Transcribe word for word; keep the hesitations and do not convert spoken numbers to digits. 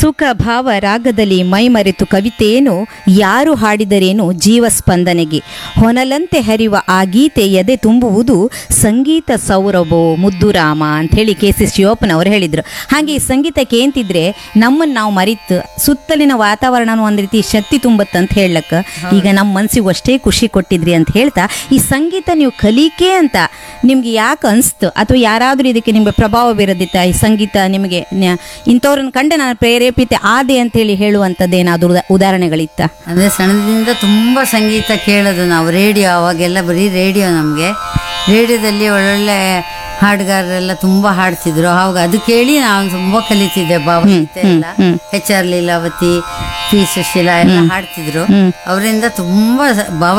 ಸುಖ ಭಾವ ರಾಗದಲ್ಲಿ ಮೈಮರೆತು ಕವಿತೆಯೇನು ಯಾರು ಹಾಡಿದರೇನು ಜೀವ ಸ್ಪಂದನೆಗೆ ಹೊನಲಂತೆ ಹರಿವ ಆ ಗೀತೆ ಎದೆ ತುಂಬುವುದು ಸಂಗೀತ ಸೌರಭೋ ಮುದ್ದುರಾಮ ಅಂಥೇಳಿ ಕೆ ಸಿ ಶಿವಪ್ಪನವರು ಹೇಳಿದರು. ಹಾಗೆ ಈ ಸಂಗೀತಕ್ಕೆ ಏಂತಿದ್ರೆ ನಮ್ಮನ್ನು ನಾವು ಮರಿತು ಸುತ್ತಲಿನ ವಾತಾವರಣನೂ ಒಂದು ರೀತಿ ಶಕ್ತಿ ತುಂಬತ್ತಂತ ಹೇಳಕ್ಕ ಈಗ ನಮ್ಮ ಮನಸ್ಸಿಗೂ ಅಷ್ಟೇ ಖುಷಿ ಕೊಟ್ಟಿದ್ರಿ ಅಂತ ಹೇಳ್ತಾ, ಈ ಸಂಗೀತ ನೀವು ಕಲಿಕೆ ಅಂತ ನಿಮ್ಗೆ ಯಾಕೆ ಅನಿಸ್ತು ಅಥವಾ ಯಾರಾದರೂ ಇದಕ್ಕೆ ನಿಮಗೆ ಪ್ರಭಾವ ಬೀರದಿತ್ತ ಈ ಸಂಗೀತ ನಿಮಗೆ ಇಂಥವ್ರನ್ನ ಕಂಡೆ ನಾನು ಪ್ರೇರೇಪಿತ ಆದೆ ಅಂತೇಳಿ ಹೇಳುವಂಥದ್ದು ಏನಾದರೂ ಉದಾಹರಣೆಗಳಿತ್ತ? ಅಂದರೆ ಸಣ್ಣದಿಂದ ತುಂಬ ಸಂಗೀತ ಕೇಳೋದು ನಾವು. ರೇಡಿಯೋ ಅವಾಗೆಲ್ಲ ಬರೀ ರೇಡಿಯೋ, ನಮಗೆ ರೇಡಿಯೋದಲ್ಲಿ ಒಳ್ಳೊಳ್ಳೆ ಹಾಡುಗಾರರೆಲ್ಲ ತುಂಬ ಹಾಡ್ತಿದ್ರು. ಅವಾಗ ಅದು ಕೇಳಿ ನಾನು ತುಂಬ ಕಲಿತಿದ್ದೆ. ಭಾವಗೀತೆ ಎಲ್ಲ H R Leelavathi, P Sushila ಎಲ್ಲ ಹಾಡ್ತಿದ್ರು. ಅವರಿಂದ ತುಂಬ ಭಾವ